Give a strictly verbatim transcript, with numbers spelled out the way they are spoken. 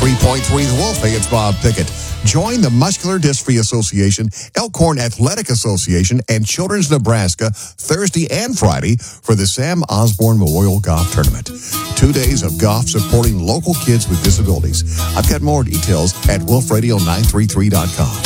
ninety-three point three The Wolf. Hey, it's Bob Pickett. Join the Muscular Dystrophy Association, Elkhorn Athletic Association, and Children's Nebraska Thursday and Friday for the Sam Osborne Memorial Golf Tournament. Two days of golf supporting local kids with disabilities. I've got more details at wolf radio nine three three dot com.